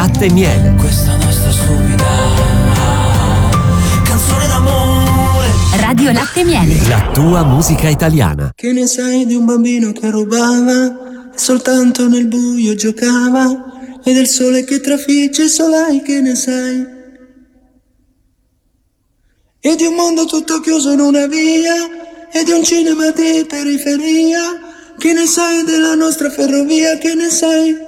Latte e miele. Questa nostra stupida canzone d'amore. Radio Latte e Miele. La tua musica italiana. Che ne sai di un bambino che rubava e soltanto nel buio giocava, e del sole che trafigge solai, che ne sai? E di un mondo tutto chiuso in una via, e di un cinema di periferia, che ne sai della nostra ferrovia, che ne sai?